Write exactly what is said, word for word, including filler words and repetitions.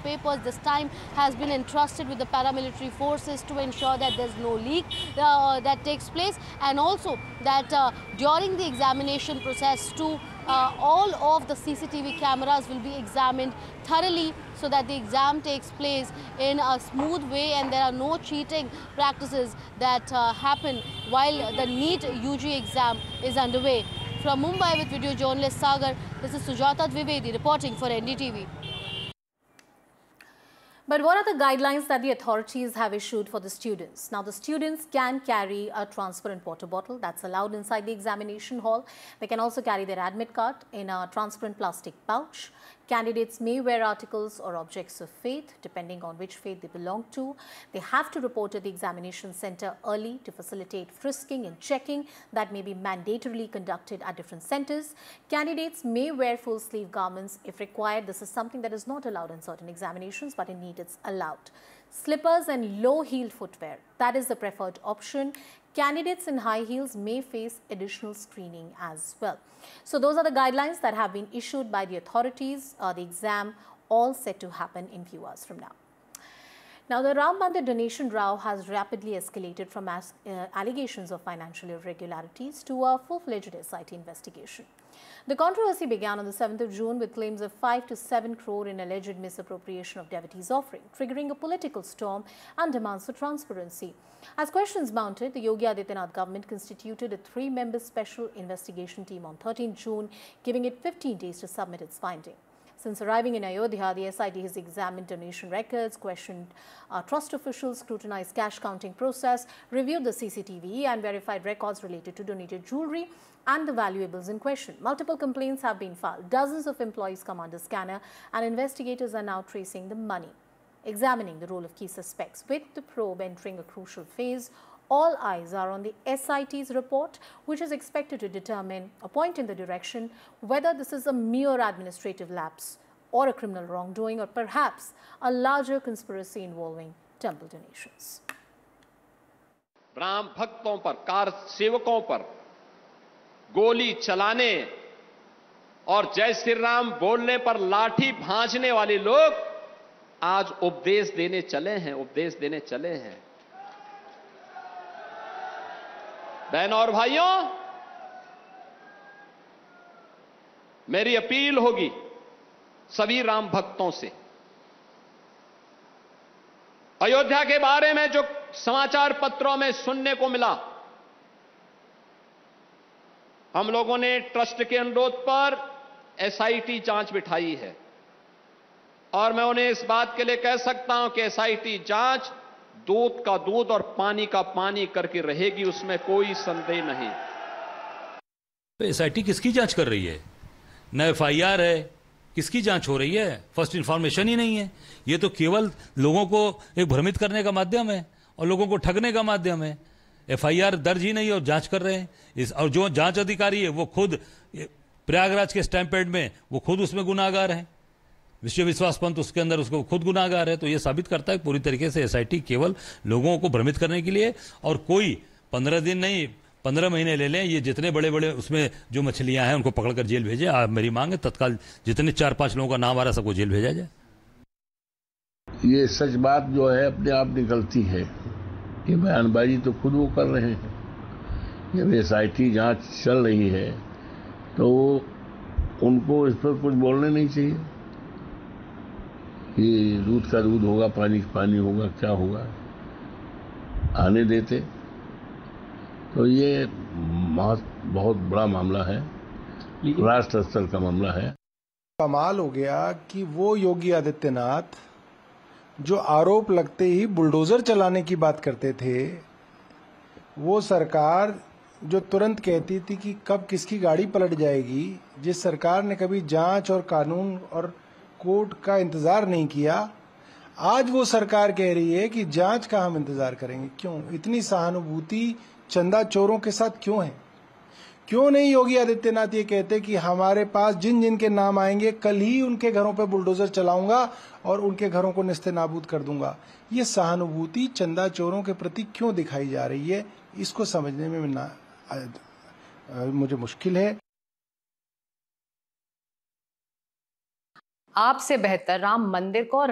papers this time has been entrusted with the paramilitary forces to ensure that there's no leak uh, that takes place, and also that uh, during the examination process too, uh, all of the C C T V cameras will be examined thoroughly so that the exam takes place in a smooth way and there are no cheating practices that uh, happen while the NEET U G exam is underway. From Mumbai with video journalist Sagar, this is Sujata Dwivedi reporting for N D T V. But what are the guidelines that the authorities have issued for the students? Now, the students can carry a transparent water bottle that's allowed inside the examination hall. They can also carry their admit card in a transparent plastic pouch. Candidates may wear articles or objects of faith, depending on which faith they belong to. They have to report at the examination center early to facilitate frisking and checking that may be mandatorily conducted at different centers. Candidates may wear full-sleeve garments if required. This is something that is not allowed in certain examinations, but in NEET it's allowed. Slippers and low-heeled footwear, that is the preferred option. Candidates in high heels may face additional screening as well. So those are the guidelines that have been issued by the authorities. Uh, the exam all set to happen in few hours from now. Now, the Ram Mandir donation row has rapidly escalated from as, uh, allegations of financial irregularities to a full-fledged S I T investigation. The controversy began on the seventh of June with claims of five to seven crore in alleged misappropriation of devotees' offering, triggering a political storm and demands for transparency. As questions mounted, the Yogi Adityanath government constituted a three-member special investigation team on thirteenth June, giving it fifteen days to submit its finding. Since arriving in Ayodhya, the S I T has examined donation records, questioned uh, trust officials, scrutinized cash counting process, reviewed the C C T V and verified records related to donated jewellery and the valuables in question. Multiple complaints have been filed. Dozens of employees come under scanner and investigators are now tracing the money, examining the role of key suspects. With the probe entering a crucial phase, all eyes are on the S I T's report, which is expected to determine a point in the direction whether this is a mere administrative lapse or a criminal wrongdoing or perhaps a larger conspiracy involving temple donations. Ram भक्तों पर, car सेवकों पर गोली चलाने और जय श्री राम बोलने पर लाठी भांजने वाले लोग आज उपदेश देने चले हैं, उपदेश देने चले हैं। बहनों और भाइयों, मेरी अपील होगी सभी राम भक्तों से, अयोध्या के बारे में जो समाचार पत्रों में सुनने को मिला, हम लोगों ने ट्रस्ट के अनुरोध पर एस आई टी जांच बिठाई है और मैं उन्हें इस बात के लिए कह सकता हूं कि एस आई टी जांच दूध का दूध और पानी का पानी करके रहेगी, उसमें कोई संदेह नहीं। तो एस आई टी किसकी जांच कर रही है? न एफ आई आर है, किसकी जांच हो रही है? फर्स्ट इंफॉर्मेशन ही नहीं है। ये तो केवल लोगों को एक भ्रमित करने का माध्यम है और लोगों को ठगने का माध्यम है। एफ आई आर दर्ज ही नहीं और जांच कर रहे हैं इस, और जो जांच अधिकारी है वो खुद प्रयागराज के स्टैंप पैड में वो खुद उसमें गुनाहगार हैं। विश्व विश्वास पंत उसके अंदर उसको खुद गुनाहगार है। तो ये साबित करता है पूरी तरीके से एस आई टी केवल लोगों को भ्रमित करने के लिए, और कोई पंद्रह दिन नहीं पंद्रह महीने ले लें, ये जितने बड़े बड़े उसमें जो मछलियां हैं उनको पकड़कर जेल भेजे। आप मेरी मांग है तत्काल जितने चार पांच लोगों का नाम आ रहा सबको जेल भेजा जाए। ये सच बात जो है अपने आप निकलती है, ये बयानबाजी तो खुद वो कर रहे हैं। जब एस आई टी जांच चल रही है तो उनको इस पर कुछ बोलने नहीं चाहिए। ये दूध का दूध होगा, पानी का पानी होगा, क्या होगा, आने देते। तो ये बहुत बड़ा मामला है, राष्ट्र स्तर का मामला है। कमाल हो गया कि वो योगी आदित्यनाथ जो आरोप लगते ही बुलडोजर चलाने की बात करते थे, वो सरकार जो तुरंत कहती थी कि कब किसकी गाड़ी पलट जाएगी, जिस सरकार ने कभी जांच और कानून और कोर्ट का इंतजार नहीं किया, आज वो सरकार कह रही है कि जांच का हम इंतजार करेंगे। क्यों इतनी सहानुभूति चंदा चोरों के साथ क्यों है? क्यों नहीं योगी आदित्यनाथ ये कहते कि हमारे पास जिन जिन के नाम आएंगे कल ही उनके घरों पे बुलडोजर चलाऊंगा और उनके घरों को निस्तेनाबूद कर दूंगा। ये सहानुभूति चंदा चोरों के प्रति क्यों दिखाई जा रही है, इसको समझने में ना मुझे मुश्किल है। आपसे बेहतर राम मंदिर को